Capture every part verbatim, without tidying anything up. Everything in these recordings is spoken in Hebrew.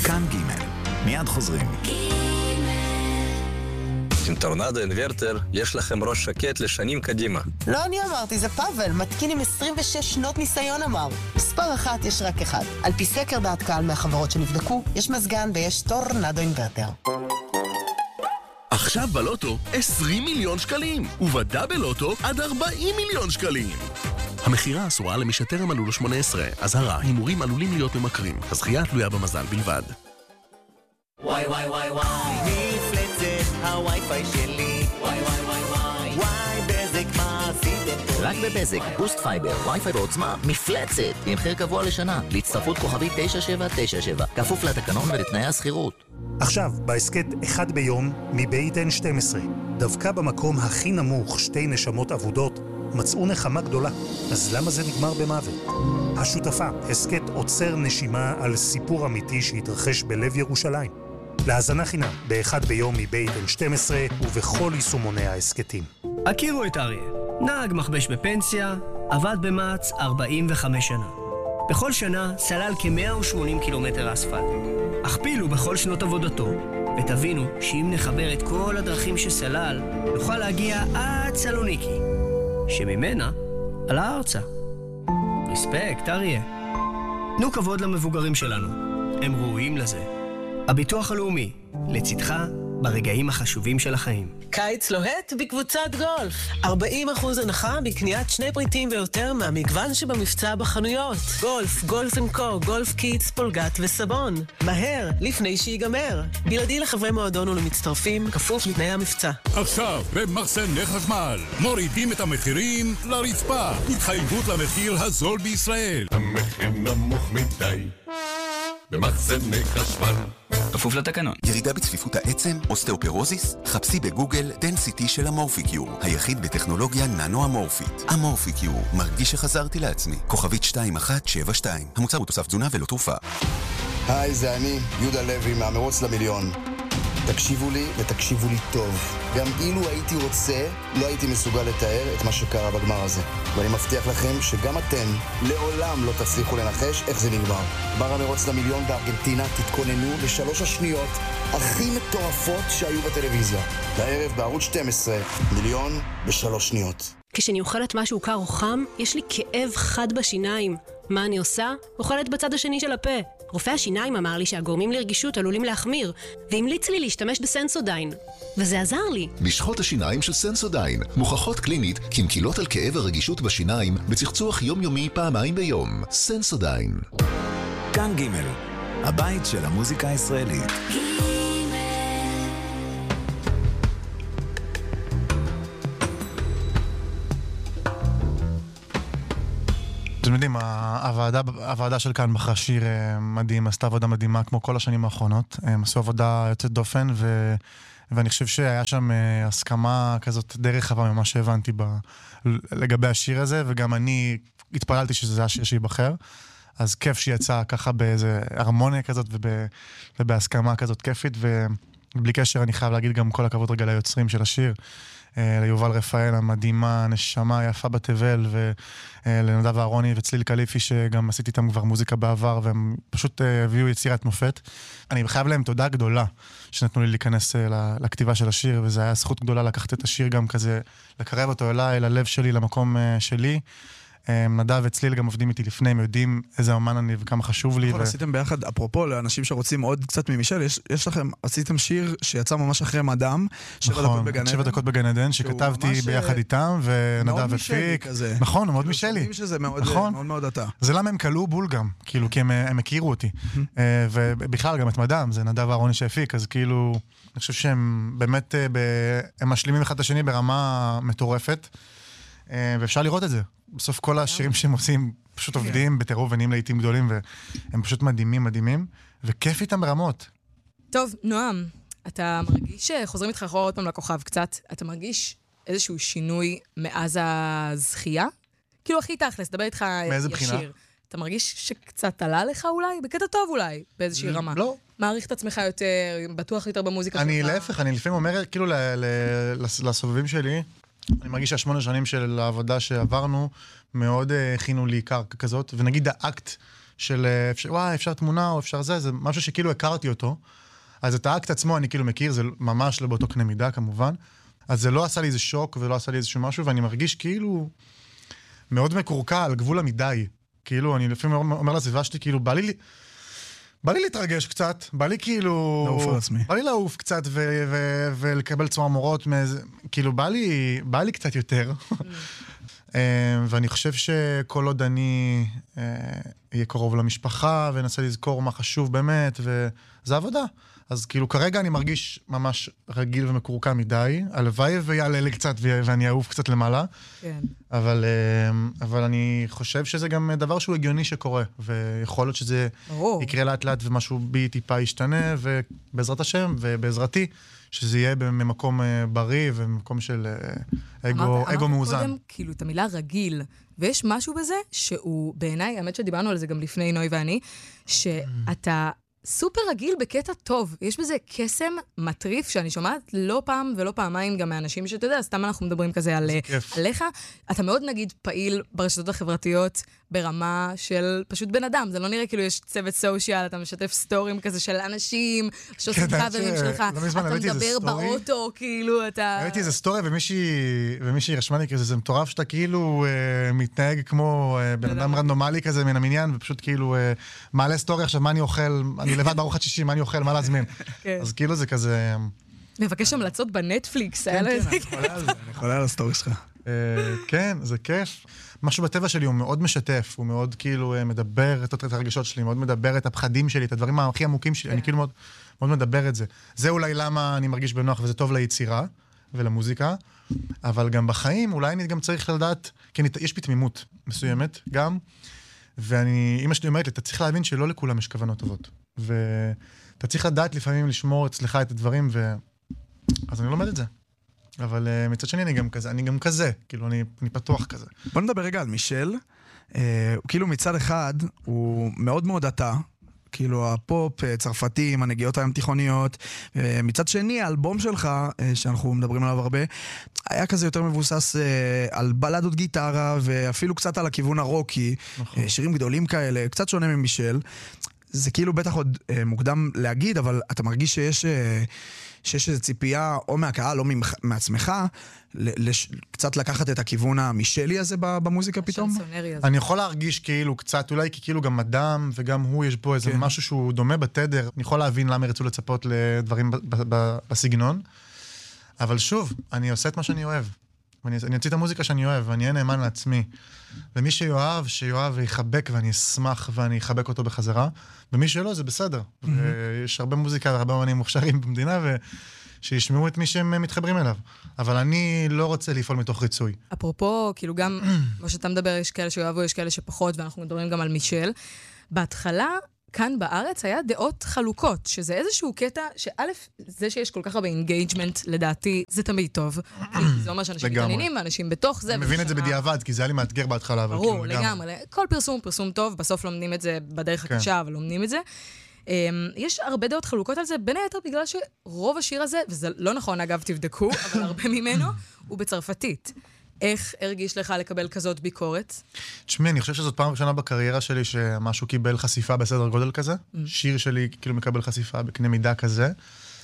כאן ג' מיד חוזרים. עם טורנדו אינברטר יש לכם ראש שקט לשנים קדימה. לא אני אמרתי, זה פאבל, מתקין עם עשרים ושש שנות ניסיון אמר. מספר אחת יש רק אחד. על פי סקר דעת קהל מהחברות שנבדקו, יש מזגן ויש טורנדו אינברטר. עכשיו בלוטו עשרים מיליון שקלים, ובדאבל לוטו עד ארבעים מיליון שקלים. המחירה אסורה למי שטרם מלאו לו שמונה עשרה. אזהרה, הימורים עלולים להיות ממכרים. הזכייה תלויה במזל בלבד. וואי וואי וואי וואי, מפלצת הווי-פיי שלי. וואי וואי וואי וואי, וואי בזק מה עשיתם פה? רק בבזק, בוסט פייבר, וי-פיי בעוצמה, מפלצת, עם מחיר קבוע לשנה, להצטרפות כוכבית תשע שבע תשע שבע, כפוף לתקנון ולתנאי השכירות. עכשיו, בהסקט אחד ביום, מבית אן שתים עשרה, דווקא במקום הכי נמוך שתי נשמות עבודות, מצאו נחמה גדולה. אז למה זה נגמר במוות? השותפה, הסקט עוצר נשימה על סיפור אמיתי שהתרחש בלב ירושלים. להאזנה חינם, באחד ביום מבית אן שתים עשרה ובכל יישומוני ההסקטים. הכירו את אריה, נהג מכבש בפנסיה, עבד במעץ ארבעים וחמש שנה. בכל שנה סלל כ-מאה ושמונים קילומטר אספלט. הכפילו בכל שנות עבודתו, ותבינו שאם נחבר את כל הדרכים שסלל, נוכל להגיע עד סלוניקי, שממנה עלה ארצה. רספקט, אריה. תנו כבוד למבוגרים שלנו, הם ראויים לזה. הביטוח הלאומי, לצדך ברגעים החשובים של החיים. קיץ לוהט בקבוצת גולף. ארבעים אחוז הנחה בקניית שני פריטים ויותר מהמגוון שבמבצע בחנויות. גולף, גולף אנד קו, גולף קיטס, פולגת וסבון. מהר, לפני שיגמר. בלעדי לחברי מועדון ולמצטרפים, כפוף לתנאי המבצע. עכשיו, במחסני חשמל, מורידים את המחירים לרצפה. התחייבות למחיר הזול בישראל. המחיר נמוך מדי. במחסני חשמל. כפוף לתקנון. ירידה בצפיפות העצם, אוסטאופורוזיס? חפשי בגוגל דנסיטי של אמורפיקיור, היחיד בטכנולוגיה ננו-אמורפית. אמורפיקיור, מרגיש שחזרתי לעצמי. כוכבית שתיים אחת שבע שתיים. המוצר הוא תוסף תזונה ולא תרופה. היי, זה אני, יהודה לוי, מהמרוץ למיליון. תקשיבו לי ותקשיבו לי טוב. גם אילו הייתי רוצה, לא הייתי מסוגל לתאר את מה שקרה בגמר הזה. ואני מבטיח לכם שגם אתם לעולם לא תצליחו לנחש איך זה נגמר. גמר המרוץ למיליון בארגנטינה, תתכוננו לשלוש השניות הכי מטורפות שהיו בטלוויזיה. בערב בערוץ שתים עשרה, מיליון בשלוש שניות. כשאני אוכלת משהו קר או חם, יש לי כאב חד בשיניים. מה אני עושה? אוכלת בצד השני של הפה. רופא השיניים אמר לי שהגורמים לרגישות עלולים להחמיר, והמליץ לי להשתמש בסנסודיין. וזה עזר לי. משחות השיניים של סנסודיין מוכחות קלינית כמקילות על כאב הרגישות בשיניים בצחצוח יומיומי פעמיים ביום. סנסודיין. כאן ג' הבית של המוזיקה הישראלית. אתם יודעים, הוועדה, הוועדה של כאן בחרה שיר מדהים, עשתה עבודה מדהימה כמו כל השנים האחרונות. הם עשו עבודה יוצאת דופן, ו... ואני חושב שהיה שם הסכמה כזאת דרך רחבה ממה שהבנתי ב... לגבי השיר הזה, וגם אני התפללתי שזה השיר שיבחר. אז כיף שיצא ככה באיזה הרמוניה כזאת וב... ובהסכמה כזאת כיפית, ובלי קשר אני חייב להגיד גם כל הכבוד רגע ליוצרים של השיר. ליובל רפאל המדהימה, נשמה יפה בתבל, ולנדב אהרוני וצליל קליפי שגם עשיתי איתם כבר מוזיקה בעבר, והם פשוט הביאו יצירת מופת. אני חייב להם תודה גדולה שנתנו לי להיכנס לכתיבה של השיר, וזה היה זכות גדולה לקחת את השיר גם כזה, לקרב אותו אליי, ללב שלי, למקום שלי. נדב וצליל גם עובדים איתי לפני, הם יודעים איזה אומן אני וכמה חשוב לי. נכון, עשיתם ביחד, אפרופו לאנשים שרוצים עוד קצת ממישל, יש לכם, עשיתם שיר שיצא ממש אחרי מדם, שבע דקות בגן עדן. שבע דקות בגן עדן, שכתבתי ביחד איתם, ונדב הפיק. נכון, מאוד משלי. יודעים שזה מאוד מאוד אתה. זה למה הם קלו בול גם, כאילו, כי הם הכירו אותי. ובכלל גם את מדם, זה נדב אהרוני שהפיק, אז כאילו, אני חושב שהם באמת, הם משלימים אחד את השני ברמה מטורפת, ואפשר לראות את זה. בסוף כל השירים שהם עושים פשוט עובדים בטירוף ונהיים לעיתים גדולים, והם פשוט מדהימים, מדהימים, וכיף איתם ברמות. טוב, נועם, אתה מרגיש שחוזרים איתך אחורה עוד פעם לכוכב קצת, אתה מרגיש איזשהו שינוי מאז הזכייה? כאילו הכי תכלס, דבר איתך מאיזה בחינה? אתה מרגיש שקצת עלה לך אולי? בקטע טוב אולי, באיזושהי רמה. לא. מעריך את עצמך יותר, בטוח יותר במוזיקה שלך. אני להפך, אני לפעמים אומר, כאילו לסובבים שלי, אני מרגיש שהשמונה שנים של העבודה שעברנו מאוד הכינו לי קרקע כזאת, ונגיד האקט של אפשר, וואי, אפשר תמונה או אפשר זה, זה משהו שכאילו הכרתי אותו. אז את האקט עצמו אני כאילו מכיר, זה ממש לא באותו קנה מידה כמובן. אז זה לא עשה לי איזה שוק ולא עשה לי איזשהו משהו, ואני מרגיש כאילו מאוד מקורקע על גבול המדי. כאילו, אני לפעמים אומר לסביבה שלי, כאילו, בא לי, בא לי להתרגש קצת, בא לי כאילו... לעוף על עצמי. בא לי לעוף קצת ו- ו- ולקבל צמרמורות מאיזה... כאילו, בא לי, בא לי קצת יותר. ואני חושב שכל עוד אני אהיה קרוב למשפחה וננסה לזכור מה חשוב באמת, וזה עבודה. אז כאילו כרגע אני מרגיש ממש רגיל ומקורקע מדי, הלוואי ויעלה לי קצת ואני אעוף קצת למעלה. כן. אבל, אבל אני חושב שזה גם דבר שהוא הגיוני שקורה, ויכול להיות שזה יקרה לאט לאט ומשהו בי טיפה ישתנה, ובעזרת השם ובעזרתי, שזה יהיה במקום בריא ומקום של אגו, אגו מאוזן. אמרת קודם כאילו את המילה רגיל, ויש משהו בזה שהוא בעיניי, האמת שדיברנו על זה גם לפני נוי ואני, שאתה סופר רגיל בקטע טוב. יש בזה קסם מטריף שאני שומעת לא פעם ולא פעמיים גם מאנשים שאתה יודע, סתם אנחנו מדברים כזה על, עליך. אתה מאוד נגיד פעיל ברשתות החברתיות ברמה של פשוט בן אדם. זה לא נראה כאילו יש צוות סושיאל, אתה משתף סטורים כזה של אנשים, שעושים חברים שלך, אתה מדבר באוטו, כאילו אתה... ראיתי איזה סטורי ומישהי רשמה לי כזה, זה מטורף שאתה כאילו מתנהג כמו בן אדם רנדומלי כזה מן המניין, ופשוט כאילו מעלה סטורי עכשיו, מה אני אוכל, אני לבד בארוחת שישי, מה אני אוכל, מה להזמין. אז כאילו זה כזה... מבקש המלצות בנטפליקס, היה לו איזה... אני יכולה על הסטורי שלך. כן, זה כיף. משהו בטבע שלי הוא מאוד משתף, הוא מאוד כאילו מדבר את הרגשות שלי, מאוד מדבר את הפחדים שלי, את הדברים הכי עמוקים שלי, אני כאילו מאוד, מאוד מדבר את זה. זה אולי למה אני מרגיש בנוח, וזה טוב ליצירה ולמוזיקה, אבל גם בחיים, אולי אני גם צריך לדעת, כי יש בי תמימות מסוימת, גם, ואני, אמא שלי אומרת לי, אתה צריך להבין שלא לכולם יש כוונות טובות, ואתה צריך לדעת לפעמים לשמור אצלך את הדברים, ו... אז אני לומד את זה. אבל uh, מצד שני אני גם כזה, אני גם כזה, כאילו אני, אני פתוח כזה. בוא נדבר רגע על מישל, uh, כאילו מצד אחד הוא מאוד מאוד עתה, כאילו הפופ, צרפתי, עם הנגיעות הים תיכוניות, uh, מצד שני האלבום שלך, uh, שאנחנו מדברים עליו הרבה, היה כזה יותר מבוסס uh, על בלדות גיטרה, ואפילו קצת על הכיוון הרוקי, נכון. uh, שירים גדולים כאלה, קצת שונה ממישל, זה כאילו בטח עוד uh, מוקדם להגיד, אבל אתה מרגיש שיש... Uh, שיש איזו ציפייה, או מהקהל, או מעצמך, קצת לקחת את הכיוון המישלי הזה במוזיקה פתאום? אני יכול להרגיש כאילו קצת, אולי כי כאילו גם אדם, וגם הוא יש בו איזה משהו שהוא דומה בתדר, אני יכול להבין למה ירצו לצפות לדברים בסגנון, אבל שוב, אני עושה את מה שאני אוהב. אני, אני אוציא את המוזיקה שאני אוהב, ואני אהיה נאמן לעצמי. ומי שיואב, שיואב ויחבק, ואני אשמח, ואני אחבק אותו בחזרה. ומי שלא, זה בסדר. Mm-hmm. ויש הרבה מוזיקה והרבה אומנים מוכשרים במדינה, ושישמעו את מי שהם מתחברים אליו. אבל אני לא רוצה לפעול מתוך ריצוי. אפרופו, כאילו גם, מה שאתה מדבר, יש כאלה שיואבו, יש כאלה שפחות, ואנחנו מדברים גם על מישל. בהתחלה, כאן בארץ היה דעות חלוקות, שזה איזשהו קטע שא', זה שיש כל כך הרבה אינגייג'מנט, לדעתי, זה תמיד טוב. זה אומר שאנשים מתעניינים, ואנשים בתוך זה. אני מבין את זה בדיעבד, כי זה היה לי מאתגר בהתחלה. ברור, לגמרי. כל פרסום פרסום טוב, בסוף לומדים את זה בדרך הקשה, אבל לומדים את זה. יש הרבה דעות חלוקות על זה, בין היתר בגלל שרוב השיר הזה, וזה לא נכון, אגב, תבדקו, אבל הרבה ממנו, הוא בצרפתית. איך הרגיש לך לקבל כזאת ביקורת? תשמעי, אני חושב שזאת פעם ראשונה בקריירה שלי שמשהו קיבל חשיפה בסדר גודל כזה. Mm. שיר שלי כאילו מקבל חשיפה בקנה מידה כזה.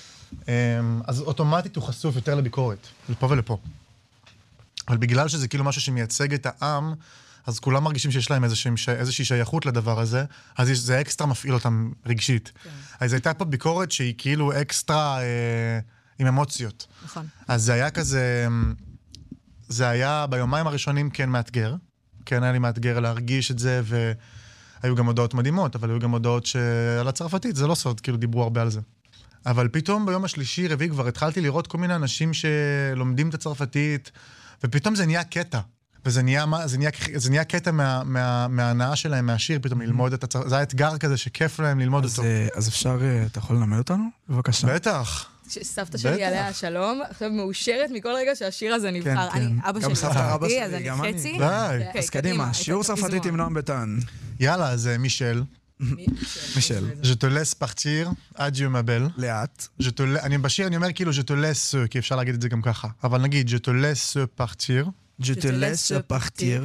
אז אוטומטית הוא חשוף יותר לביקורת, לפה ולפה. אבל בגלל שזה כאילו משהו שמייצג את העם, אז כולם מרגישים שיש להם איזושהי, איזושהי שייכות לדבר הזה, אז זה אקסטרה מפעיל אותם רגשית. כן. אז הייתה פה ביקורת שהיא כאילו אקסטרה אה, עם אמוציות. נכון. אז זה היה כזה... זה היה ביומיים הראשונים כן מאתגר, כן היה לי מאתגר להרגיש את זה, והיו גם הודעות מדהימות, אבל היו גם הודעות שעל הצרפתית, זה לא סוד, כאילו דיברו הרבה על זה. אבל פתאום ביום השלישי, רביעי, כבר התחלתי לראות כל מיני אנשים שלומדים את הצרפתית, ופתאום זה נהיה קטע, וזה נהיה, זה נהיה, זה נהיה קטע מה, מה, מההנאה שלהם, מהשיר, פתאום ללמוד את הצרפתית, זה היה אתגר כזה שכיף להם ללמוד אז, אותו. אז אפשר, אתה יכול ללמד אותנו? בבקשה. בטח. סבתא שלי עליה שלום, עכשיו מאושרת מכל רגע שהשיר הזה נבחר. אני, אבא שלי צרפתי, אז אני חצי. אז קדימה, שיעור צרפתית עם נועם ביטן. יאללה, אז מישל. מישל. Je te laisse partir, adieu ma belle. לאט. אני בשיר, אני אומר כאילו je te laisse, כי אפשר להגיד את זה גם ככה. אבל נגיד, je te laisse partir. Je te laisse partir.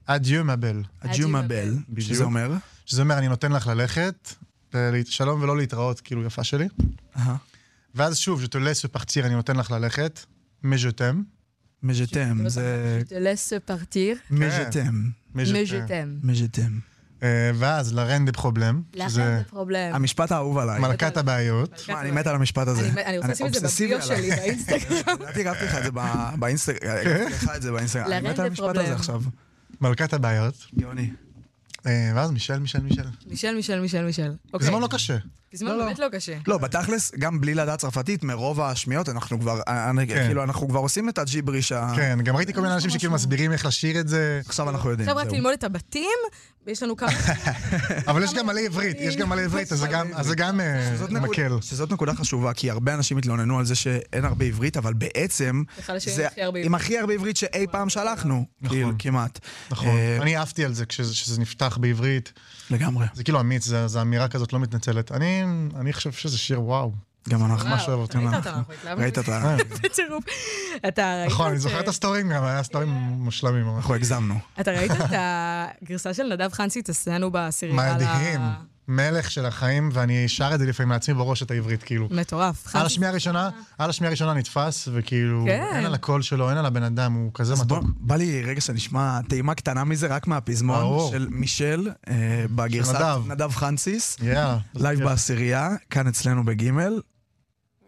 אדיו מבל. אדיו מבל, שזה אומר? שזה אומר, אני נותן לך ללכת, שלום ולא להתראות, כאילו יפה שלי. ואז שוב, je te laisse partir, אני נותן לך ללכת, mais je t'aime. mais je t'aime, זה... je te laisse partir. mais je t'aime. mais je t'aime. mais je t'aime. ואז לרן דה פרובלם. לרן דה פרובלם. המשפט האהוב עליי. מלכת הבעיות. תשמע, אני מת על המשפט הזה. אני רוצה לשים את זה בביו שלי באינסטגרם. נתי גרפתי לך את זה באינסטגרם. גרפתי לך את זה באינסטגרם. אני מת על המשפט הזה עכשיו. מלכת הבעיות. גאוני. ואז מישל, מישל, מישל. מישל, מישל, מישל, מישל. זמן לא קשה. זמן באמת לא קשה. לא, בתכלס, גם בלי לדעת צרפתית, מרוב השמיעות, אנחנו כבר, כאילו, אנחנו כבר עושים את הג'יבריש ה... כן, גם ראיתי כל מיני אנשים שכאילו מסבירים איך לשיר את זה. עכשיו אנחנו יודעים. עכשיו רק ללמוד את הבתים, ויש לנו כמה... אבל יש גם מלא עברית, יש גם מלא עברית, אז זה גם מקל. שזאת נקודה חשובה, כי הרבה אנשים התלוננו על זה שאין הרבה עברית, אבל בעצם, זה עם הכי הרבה עברית שאי פעם שלחנו, כמעט. נכון, אני אהבתי על זה כשזה נפתח בעברית. לגמרי. זה כאילו אמיץ, זו אמירה כזאת לא מתנצלת. אני חושב שזה שיר וואו. גם אנחנו. ממש אוהב אותי. ראית אותה. נכון, אני זוכר את הסטורים גם, היה סטורים מושלמים. אנחנו הגזמנו. אתה ראית את הגרסה של נדב חנסית, עשינו בסריה על ה... מדהים. מלך של החיים, ואני שר את זה לפעמים לעצמי בראש את העברית, כאילו. מטורף. על השמיעה הראשונה, על השמיעה הראשונה נתפס, וכאילו, אין על הקול שלו, אין על הבן אדם, הוא כזה מתוק. בא לי רגע שנשמע טעימה קטנה מזה, רק מהפזמון של מישל, בגרסת נדב חנסיס, לייב בעשירייה, כאן אצלנו בגימל,